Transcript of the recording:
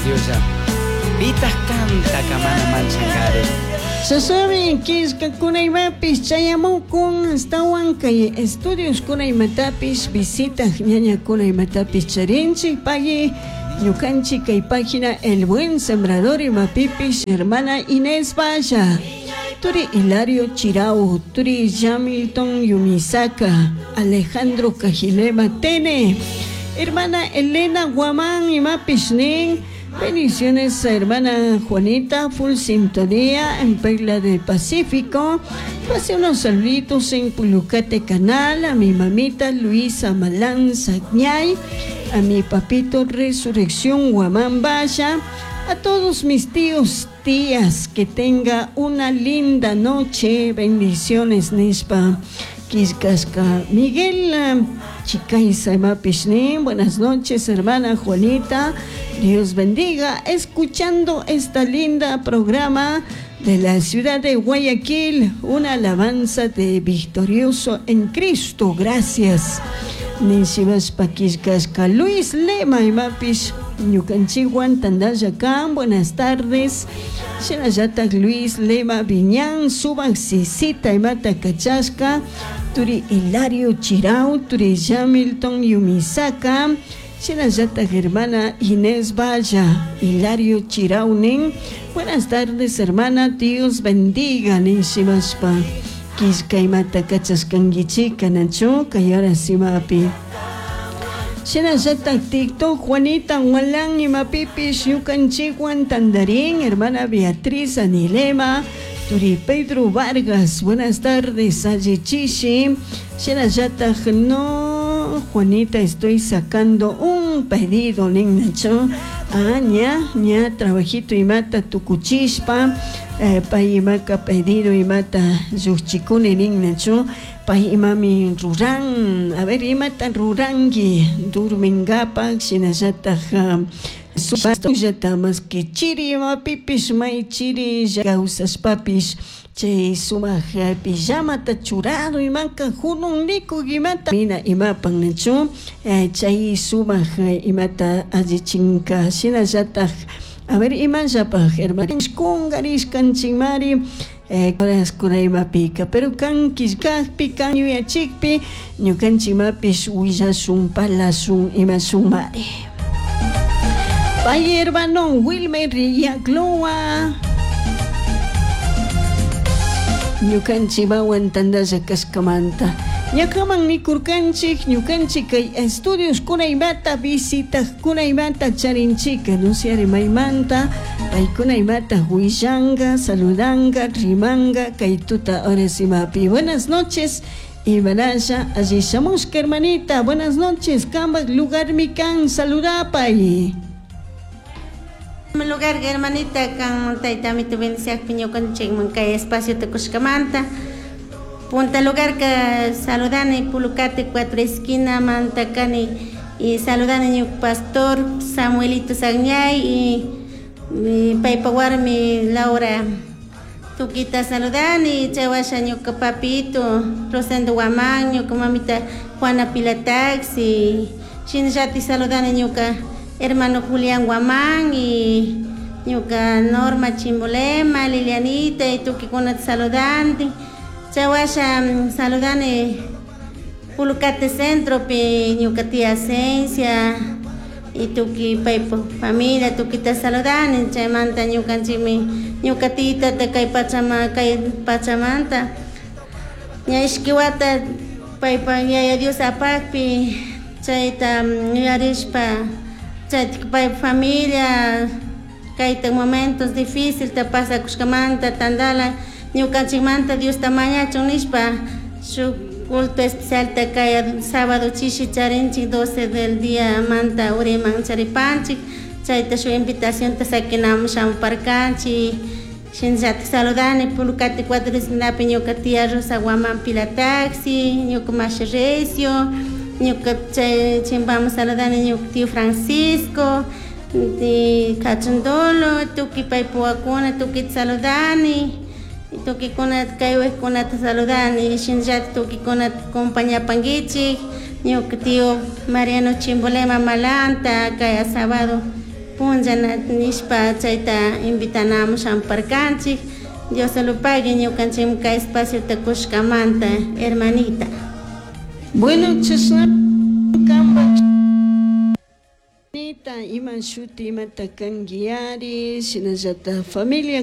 Diosa. Pitas canta kamana manchangare. Sasabi kiska kunaymapis chayamukun astawan kay estudios kunaymatapis visita ñaña kunaymatapis charinchik pagi ñukanchik kay página El Buen Sembrador imapipis hermana Inés Valla, Turi Hilario Chirau, Turi Jamilton Yumisaka, Alejandro Cajilema Tene, hermana Elena Guamán imapis nin. Bendiciones a hermana Juanita, full sintonía en Perla del Pacífico. Pase unos saluditos en Pulucate Canal, a mi mamita Luisa Malán Sagñay, a mi papito Resurrección Guamán Valla, a todos mis tíos, tías, que tenga una linda noche. Bendiciones, Nispa. Quiscasca Miguel Chicaiza Mapishnin, buenas noches hermana Juanita, Dios bendiga, escuchando esta linda programa de la ciudad de Guayaquil, una alabanza de victorioso en Cristo, gracias. Nishibas Paquiscasca Luis Lema y Mapish Ñucanchiguan Tandayacán, buenas tardes. Xenayatak Luis Lema Viñán, Suban Sisita y Mata Cachasca, Turi Hilario Chirau, Turi Jamilton Yumisaka, Xenayatak hermana Inés Valla, Hilario Chiraunen, buenas tardes hermana, Dios bendiga, Nishibaspa, Quisca y Mata Cachascanguichica, Nacho, Cayara Simapi. Xenayatak TikTok, Juanita Hualán y Mapipis, Yucanchiguan Tandarín, hermana Beatriz Anilema, Turi Pedro Vargas, buenas tardes, Ayichishi. Xenayatak, no, Juanita, estoy sacando un pedido, Nacho. ña, trabajito y mata tu cuchispa, payimaka pedido y mata yuchikune Nacho. Pahimami ruran, a ver, imata rurangi, durmingapak, xinayataj, suyatamas que chiri, ma pipis, may chiri, gausas papis, che sumaj pijama tachurado, imanka junun liku, imata, mina imapan nacho, chay sumaj imata ajichinka, xinayataj, a ver, imanjapaj, hermanis kungaris kanchimari, Coras Curaima pica, pero can quiscaspi, can yachikpi, ñucanchimapis huillasun, palasun, imasumare. Pay hermano Wilmer Yacloa. Ñucanchimawan tandaya cascamanta. Ñakaman ni kurkanchik, ñukanchik kay estudios kunaymata, visitas kunaymata charinchika, no se maymanta, pay kunaymata huishanga, saludanga, rimanga, kay tuta oresimapi. Buenas noches, Ibaraya, allí chamusca hermanita, buenas noches, Cambas lugar mi can, saludapay. Lugar hermanita, can taitami tu bendición, piño con chingman, kay espacio te cuscamanta. Punta lugar que saludane Pulucate 4 esquina Mantacani y saludane mi pastor Samuelito Sagñay y paipaguar mi Laura Tuquita saludane y chawasha ñuka papito Rosendo Guamán ñuka mamita Juana Pilatax y Shinjati saludane ñuka hermano Julián Guamán y ñuka Norma Chimbolema Lilianita y tuki con saludante. Chawasha saludane Pulucate Centro pe ñucatia Esencia y tuki paipo familia tukita saludane chaymanta ñucanchimi ñucatita te kay pachamanta ña ishkiwata paipa yaya Dios apakpi chayta yarishpa chayta pay familia kayta momentos difíciles te pasa kushkamanta tandala ñucanchimanta Dios tamaña chunishpa su culto especial te cae sábado chishi charinchi 12 del día manta uriman charipanchi chayta su invitación te saquinam champarcanchi shinjati saludane Pulucate 4 esquinapi ñucatia Rosa Guamán Pilataxi ñuca Masha Recio ñuca chimbamos saludane ñuca tío Francisco de Cachondolo tuki paipuacuna tuki saludane Toki konat kaiwe konat saludan y shinjat toki konat compañía pangichi ñuka tío Mariano Chimbolema Malanta kaya sábado punjana nishpa chayta invitanamos amparkanchik. Dios lo pague ñukanchik kay espacio takushkamanta hermanita. Bueno, chasna kamba iman shuti imata kangiari, sinallata familia